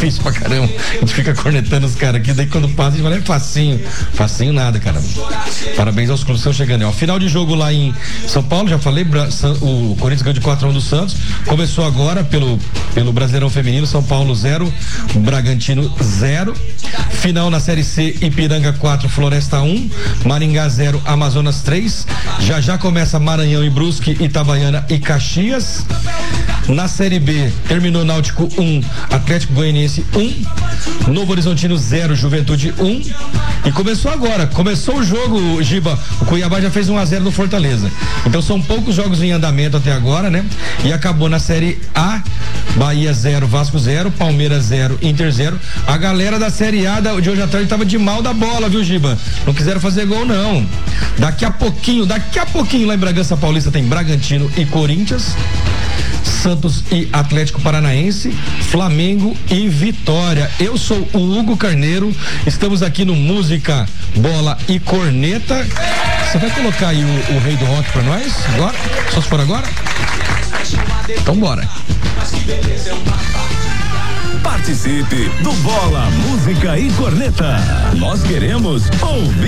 difícil pra caramba. A gente fica cornetando os caras aqui, daí quando passa a gente fala, é facinho. Facinho nada, cara. Parabéns aos clubes que estão chegando. Ó, final de jogo lá em São Paulo, já falei, o Corinthians ganhou de 4-1 do Santos. Começou agora pelo Brasileirão Feminino, São Paulo 0, Bragantino 0. Final na Série C, Ipiranga 4, Floresta 1, Maringá 0, Amazonas 3. Já começa Maranhão e Brusque, Itabaiana e Caxias. Na Série B, terminou Náutico 1, Atlético Goianiense 1, Novo Horizontino 0, Juventude 1. E começou agora, começou o jogo, Giba, o Cuiabá já fez 1-0 no Fortaleza. Então são poucos jogos em andamento até agora, né? E acabou na Série A, Bahia 0, Vasco 0, Palmeiras 0, Inter 0. A galera da Série A de hoje à tarde tava de mal da bola, viu, Giba? Não quiseram fazer gol, não. Daqui a pouquinho lá em Bragança Paulista tem Bragantino e Corinthians, Santos e Atlético Paranaense, Flamengo e Vitória. Eu sou o Hugo Carneiro, estamos aqui no Música, Bola e Corneta. Você vai colocar aí o rei do rock pra nós agora? Só se for agora? Então bora. Participe do Bola, Música e Corneta. Nós queremos ouvir